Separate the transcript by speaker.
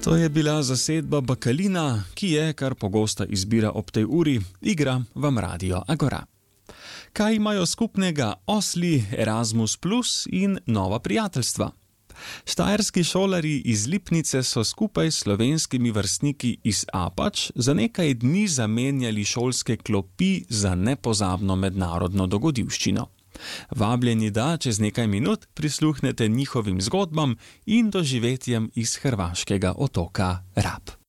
Speaker 1: To je bila zasedba Bakalina, ki je, kar pogosta izbira ob tej uri, igra vam Radio Agora. Kaj imajo skupnega Osli, Erasmus Plus in nova prijateljstva? Štajerski šolarji iz Lipnice so skupaj s slovenskimi vrstniki iz Apač za nekaj dni zamenjali šolske klopi za nepozabno mednarodno dogodivščino. Vabljeni, da čez nekaj minut prisluhnete njihovim zgodbam in doživetjem iz hrvaškega otoka Rab.